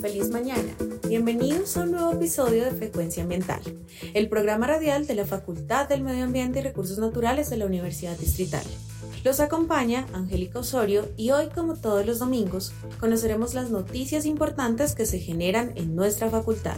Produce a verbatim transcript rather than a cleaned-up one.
feliz mañana. Bienvenidos a un nuevo episodio de Frecuencia Ambiental, el programa radial de la Facultad del Medio Ambiente y Recursos Naturales de la Universidad Distrital. Los acompaña Angélica Osorio y hoy, como todos los domingos, conoceremos las noticias importantes que se generan en nuestra facultad.